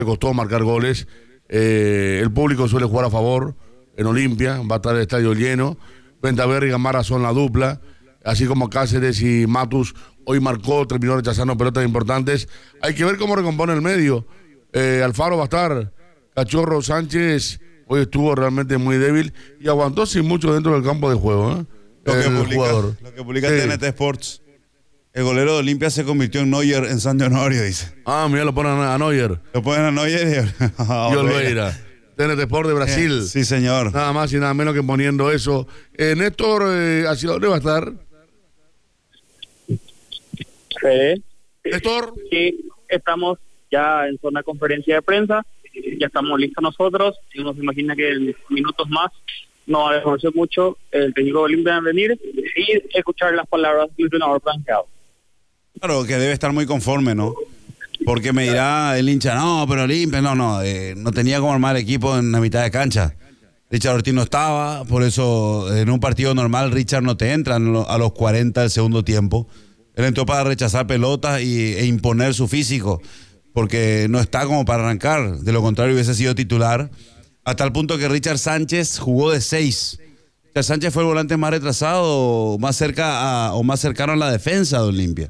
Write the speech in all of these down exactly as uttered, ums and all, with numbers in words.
le costó marcar goles. Eh, el público suele jugar a favor en Olimpia, va a estar el estadio lleno. Ventaverri y Gamarra son la dupla, así como Cáceres y Matus hoy marcó, terminó rechazando pelotas importantes. Hay que ver cómo recompone el medio. Eh, Alfaro va a estar, Cachorro Sánchez hoy estuvo realmente muy débil y aguantó sin mucho dentro del campo de juego, ¿eh? Lo que el publica, jugador. Lo que publica Sí. T N T Sports. El golero de Olimpia se convirtió en Neuer en San Honorio, dice. Ah, mira, lo ponen a Neuer Lo ponen a Neuer y, y Olveira. T N T Sport de Brasil. Eh, sí, señor. Nada más y nada menos que poniendo eso. Eh, Néstor, eh, ¿así dónde va a estar? Sí. Néstor. Sí, estamos ya en zona de conferencia de prensa, ya estamos listos nosotros, y uno se imagina que en minutos más no va a dejarse mucho el técnico de Olimpia en venir y escuchar las palabras del entrenador planteado. Claro, que debe estar muy conforme, ¿no? Porque me dirá el hincha, no, pero Olimpia, no, no, eh, no tenía como armar equipo en la mitad de cancha. Richard Ortiz no estaba, por eso en un partido normal Richard no te entra a los cuarenta del segundo tiempo. Él entró para rechazar pelotas y, e imponer su físico, porque no está como para arrancar. De lo contrario hubiese sido titular, a tal punto que Richard Sánchez jugó de seis. Richard Sánchez fue el volante más retrasado, más cerca a, o más cercano a la defensa de Olimpia.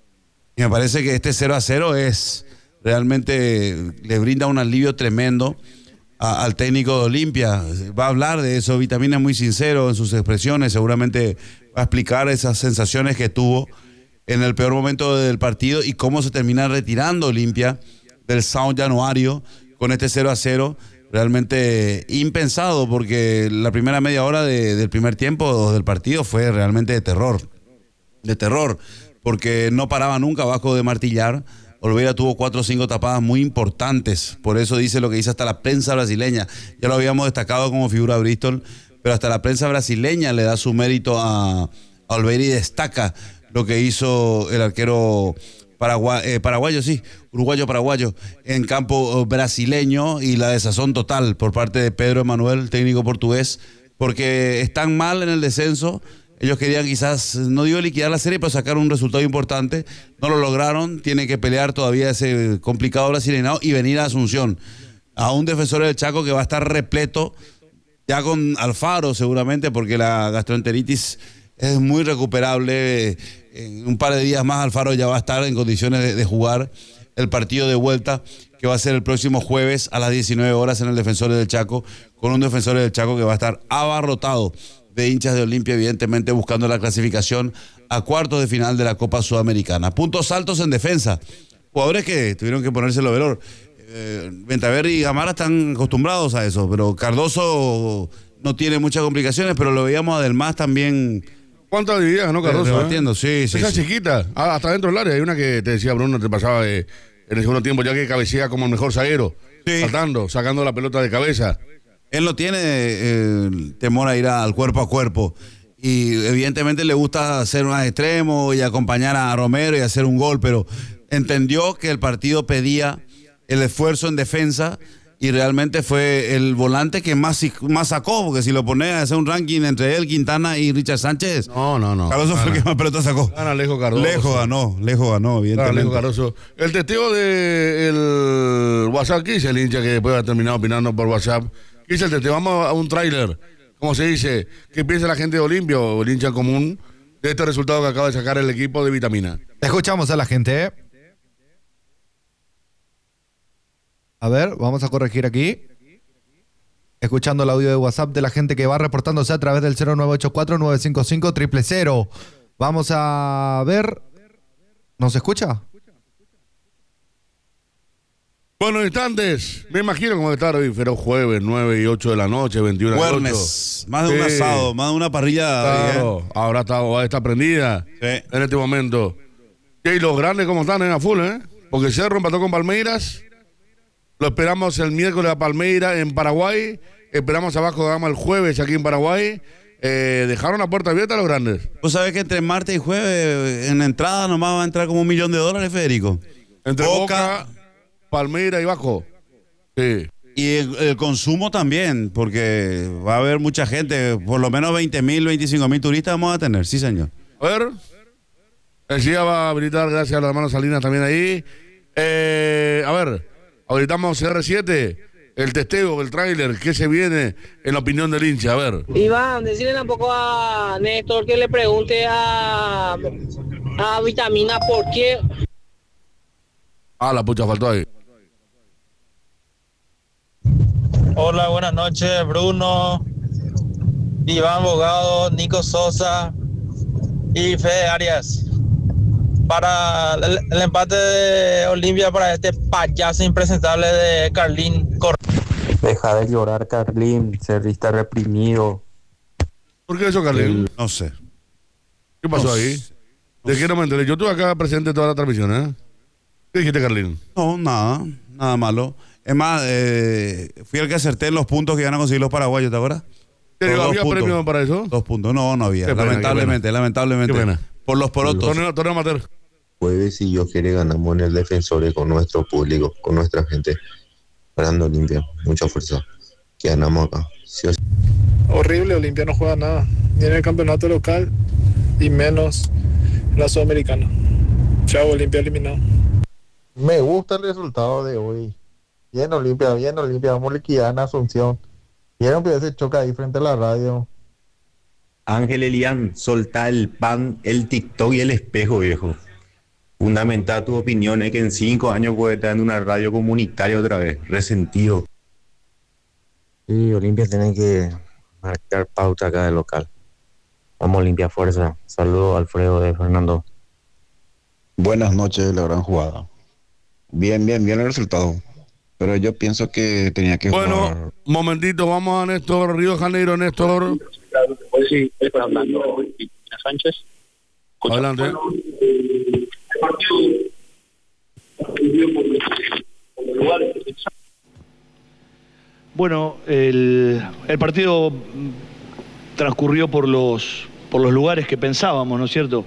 Y me parece que este cero a cero es realmente, le brinda un alivio tremendo a, al técnico de Olimpia. Va a hablar de eso, Vitamina es muy sincero en sus expresiones, seguramente va a explicar esas sensaciones que tuvo en el peor momento del partido y cómo se termina retirando Olimpia del São Januário con este cero a cero. Realmente impensado, porque la primera media hora de, del primer tiempo del partido fue realmente de terror. De terror, porque no paraba nunca abajo de martillar. Olveira tuvo cuatro o cinco tapadas muy importantes, por eso dice lo que dice hasta la prensa brasileña. Ya lo habíamos destacado como figura Bristol, pero hasta la prensa brasileña le da su mérito a, a Olveira y destaca lo que hizo el arquero Paraguay, eh, paraguayo, sí, uruguayo-paraguayo, en campo brasileño, y la desazón total por parte de Pedro Emanuel, técnico portugués, porque están mal en el descenso. Ellos querían quizás, no digo liquidar la serie, pero sacar un resultado importante. No lo lograron, tienen que pelear todavía ese complicado brasileño y venir a Asunción, a un Defensor del Chaco que va a estar repleto, ya con Alfaro seguramente, porque la gastroenteritis es muy recuperable. En un par de días más Alfaro ya va a estar en condiciones de, de jugar el partido de vuelta, que va a ser el próximo jueves a las diecinueve horas en el Defensor del Chaco, con un Defensor del Chaco que va a estar abarrotado de hinchas de Olimpia, evidentemente buscando la clasificación a cuartos de final de la Copa Sudamericana. Puntos altos en defensa, jugadores que tuvieron que ponérselo velor. Eh, Ventaverri y Gamarra están acostumbrados a eso, pero Cardoso no tiene muchas complicaciones, pero lo veíamos a Delmas también. ¿Cuántas divididas, no, Cardoso? Rebatiendo, ¿eh? sí, sí. Esa sí. chiquita, ah, hasta dentro del área. Hay una que te decía Bruno, te pasaba de, en el segundo tiempo, ya que cabecea como el mejor zaguero, Sí. saltando, sacando la pelota de cabeza. Él no tiene eh, temor a ir al cuerpo a cuerpo, y evidentemente le gusta hacer un extremo y acompañar a Romero y hacer un gol, pero entendió que el partido pedía el esfuerzo en defensa y realmente fue el volante que más, más sacó, porque si lo pones a hacer un ranking entre él, Quintana y Richard Sánchez, No, no, no. Cardoso fue el que más pelota sacó. Gana Alejo Cardoso. Lejos ganó, lejos ganó, Gana evidentemente. Alejo Cardoso. El testigo del WhatsApp, ¿qué dice el hincha que después ha terminado opinando por WhatsApp? ¿Qué dice el testigo? Vamos a un tráiler. ¿Cómo se dice? ¿Qué piensa la gente de Olimpia o el hincha común de este resultado que acaba de sacar el equipo de Vitamina? Escuchamos a la gente, ¿eh? A ver, vamos a corregir aquí. Escuchando el audio de WhatsApp de la gente que va reportándose a través del cero nueve ocho cuatro nueve cinco cinco cero cero cero. Vamos a ver. ¿Nos escucha? Bueno, instantes. Me imagino cómo va a estar hoy, pero jueves, nueve y ocho de la noche, veintiuno de Jueves, más de un Sí. asado, más de una parrilla. Claro, ahora está, está prendida Sí. en este momento. Y los grandes, ¿cómo están en la full, eh? Porque Cerro empató con Palmeiras. Lo esperamos el miércoles a Palmeiras en Paraguay. Esperamos a Vasco da Gama el jueves aquí en Paraguay. Eh, dejaron la puerta abierta a los grandes. Vos sabés que entre martes y jueves en la entrada nomás va a entrar como un millón de dólares, Federico. Entre Boca, Boca, Palmeiras y Vasco. Sí. y el, el consumo también, porque va a haber mucha gente, por lo menos veinte mil, veinticinco mil turistas vamos a tener, sí señor. A ver. El C I A va a habilitar, gracias a los hermanos Salinas también ahí. Eh, a ver. Habilitamos C R siete, el testeo, el tráiler, ¿qué se viene en la opinión del hincha? A ver. Iván, decirle un poco a Néstor que le pregunte a, a Vitamina por qué. Ah, la pucha, faltó ahí. Hola, buenas noches, Bruno, Iván Bogado, Nico Sosa y Fede Arias. Para el, el empate de Olimpia para este payaso impresentable de Carlín Cor. Deja de llorar, Carlín, cerrista reprimido. ¿Por qué eso, Carlín? No sé. ¿Qué pasó No ahí? sé. ¿De qué no me enteré? Yo estuve acá presente toda la transmisión, ¿eh? ¿Qué dijiste, Carlín? No, nada, nada malo. Es más, eh, fui el que acerté en los puntos que iban a conseguir los paraguayos, ¿te acuerdas? ¿Pero Dos había puntos. premio para eso? Dos puntos, no, no había. Qué pena, lamentablemente, qué pena. lamentablemente. Qué pena. Por los porotos. Torneo, torneo amateur. Jueves, si Dios quiere, ganamos en el Defensores con nuestro público, con nuestra gente. Ganando Olimpia, mucha fuerza. Que ganamos acá. Sí o sí. Horrible, Olimpia no juega nada, ni en el campeonato local y menos en la Sudamericana. Chao, Olimpia eliminado. Me gusta el resultado de hoy. Bien Olimpia, bien Olimpia, vamos a liquidar en Asunción. Vieron que ese choca ahí frente a la radio. Ángel Elian, soltá el pan, el TikTok y el espejo, viejo. Fundamenta tu opinión, es que en cinco años puede estar en una radio comunitaria otra vez. Resentido. Sí, Olimpia tiene que marcar pauta acá de local. Vamos Olimpia, fuerza. Saludos, Alfredo de Fernando. Buenas noches, la gran jugada. Bien, bien, bien el resultado. Pero yo pienso que tenía que Bueno, jugar. momentito, vamos a Néstor, Río de Janeiro, Néstor. Sí, estoy hablando con Sánchez. Adelante. Bueno, el, el partido transcurrió por los, por los lugares que pensábamos, ¿no es cierto?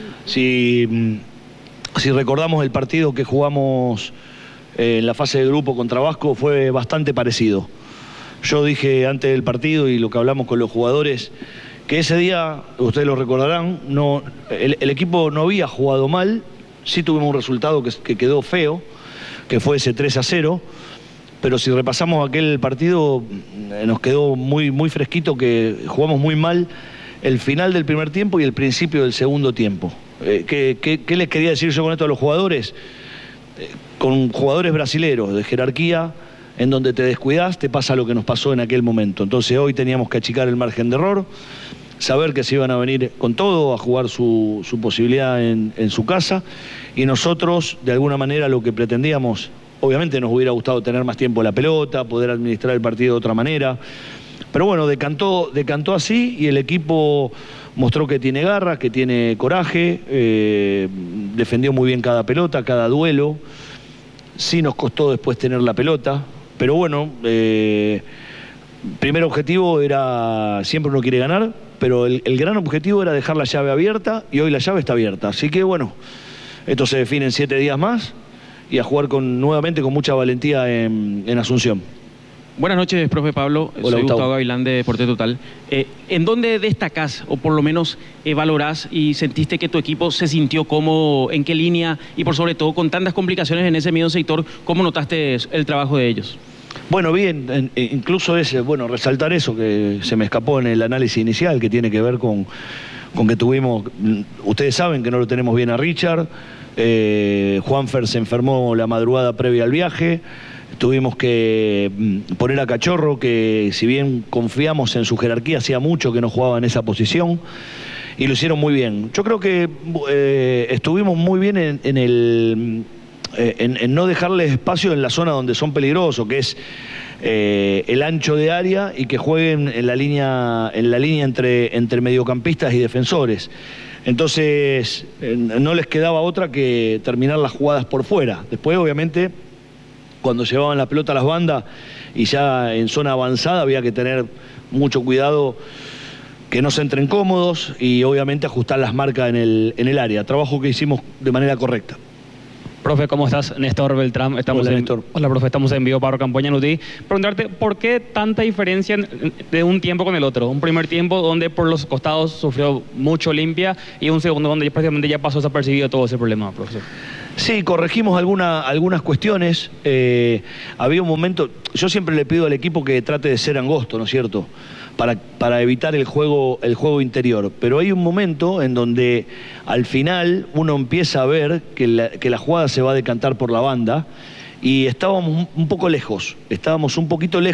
Si, si recordamos el partido que jugamos en la fase de grupo contra Vasco, fue bastante parecido. Yo dije antes del partido y lo que hablamos con los jugadores, que ese día, ustedes lo recordarán, no, el, el equipo no había jugado mal, sí tuvimos un resultado que, que quedó feo, que fue ese tres a cero, pero si repasamos aquel partido, nos quedó muy, muy fresquito que jugamos muy mal el final del primer tiempo y el principio del segundo tiempo. Eh, ¿qué, qué, ¿Qué les quería decir yo con esto a los jugadores? Eh, con jugadores brasileros de jerarquía, en donde te descuidás, te pasa lo que nos pasó en aquel momento. Entonces hoy teníamos que achicar el margen de error, saber que se iban a venir con todo, a jugar su, su posibilidad en, en su casa, y nosotros, de alguna manera, lo que pretendíamos, obviamente nos hubiera gustado tener más tiempo la pelota, poder administrar el partido de otra manera, pero bueno, decantó, decantó así, y el equipo mostró que tiene garra, que tiene coraje, eh, defendió muy bien cada pelota, cada duelo. Sí nos costó después tener la pelota, pero bueno, eh, primer objetivo era, siempre uno quiere ganar, pero el, el gran objetivo era dejar la llave abierta, y hoy la llave está abierta. Así que bueno, esto se define en siete días más, y a jugar con, nuevamente con mucha valentía en, en Asunción. Buenas noches, profe Pablo. Hola, Soy Gustavo. Gustavo Gavilán de Deporte Total. Eh, ¿En dónde destacás o por lo menos eh, valorás y sentiste que tu equipo se sintió cómodo? ¿En qué línea? Y por sobre todo, con tantas complicaciones en ese medio sector, ¿cómo notaste el trabajo de ellos? Bueno, bien, en, en, incluso es bueno resaltar eso que se me escapó en el análisis inicial, que tiene que ver con, con que tuvimos, ustedes saben que no lo tenemos bien a Richard, eh, Juanfer se enfermó la madrugada previa al viaje, tuvimos que poner a Cachorro, que si bien confiamos en su jerarquía, hacía mucho que no jugaba en esa posición, y lo hicieron muy bien. Yo creo que eh, estuvimos muy bien en, en el... En, en no dejarles espacio en la zona donde son peligrosos, que es eh, el ancho de área, y que jueguen en la línea, en la línea entre, entre mediocampistas y defensores. Entonces eh, no les quedaba otra que terminar las jugadas por fuera. Después, obviamente, cuando llevaban la pelota a las bandas y ya en zona avanzada, había que tener mucho cuidado que no se entren cómodos y obviamente ajustar las marcas en el, en el área. Trabajo que hicimos de manera correcta. Profe, ¿cómo estás? Néstor Beltrán. Estamos Hola, en, Néstor. Hola, profe. Estamos en vivo para Campoña Nutí. Preguntarte, ¿por qué tanta diferencia de un tiempo con el otro? Un primer tiempo donde por los costados sufrió mucho Olimpia y un segundo donde prácticamente ya pasó desapercibido todo ese problema, profesor. Sí, corregimos alguna, algunas cuestiones. Eh, había un momento, yo siempre le pido al equipo que trate de ser angosto, ¿no es cierto? Para, para evitar el juego, el juego interior. Pero hay un momento en donde al final uno empieza a ver que la, que la jugada se va a decantar por la banda y estábamos un, un poco lejos, estábamos un poquito lejos.